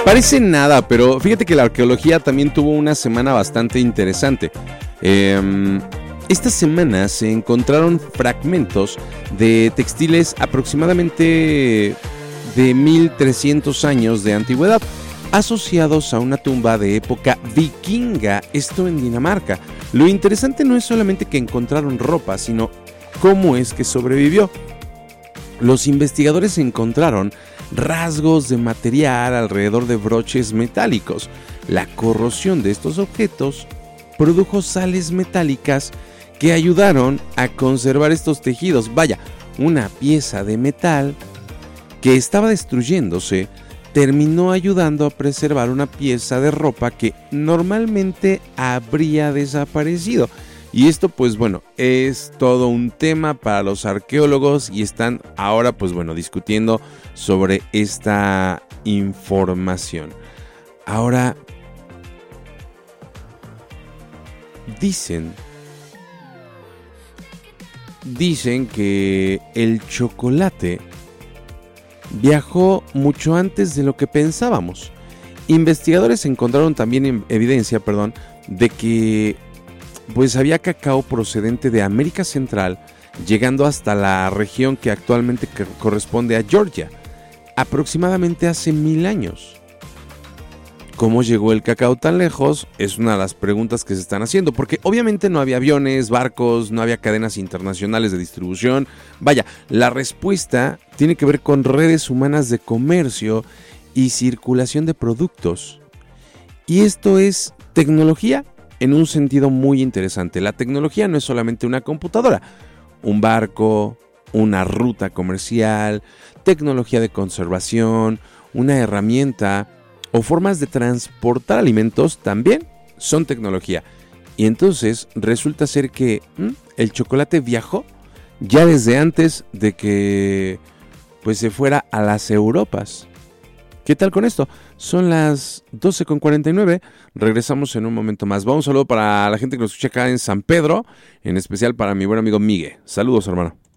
Parece nada, pero fíjate que la arqueología también tuvo una semana bastante interesante. Esta semana se encontraron fragmentos de textiles aproximadamente de 1300 años de antigüedad, asociados a una tumba de época vikinga, esto en Dinamarca. Lo interesante no es solamente que encontraron ropa, sino cómo es que sobrevivió. Los investigadores encontraron rasgos de material alrededor de broches metálicos. La corrosión de estos objetos produjo sales metálicas que ayudaron a conservar estos tejidos. Vaya, una pieza de metal que estaba destruyéndose terminó ayudando a preservar una pieza de ropa que normalmente habría desaparecido. Y esto, pues bueno, es todo un tema para los arqueólogos y están ahora, pues bueno, discutiendo sobre esta información. Ahora, dicen que el chocolate viajó mucho antes de lo que pensábamos. Investigadores encontraron también evidencia, de que pues había cacao procedente de América Central, llegando hasta la región que actualmente corresponde a Georgia, aproximadamente hace 1000 años. ¿Cómo llegó el cacao tan lejos? Es una de las preguntas que se están haciendo, porque obviamente no había aviones, barcos, no había cadenas internacionales de distribución. Vaya, la respuesta tiene que ver con redes humanas de comercio y circulación de productos. Y esto es tecnología en un sentido muy interesante. La tecnología no es solamente una computadora, un barco, una ruta comercial, tecnología de conservación, una herramienta o formas de transportar alimentos también son tecnología. Y entonces resulta ser que el chocolate viajó ya desde antes de que pues se fuera a las Europas. ¿Qué tal con esto? Son las 12:49. Regresamos en un momento más. Un saludo para la gente que nos escucha acá en San Pedro, en especial para mi buen amigo Miguel. Saludos, hermano.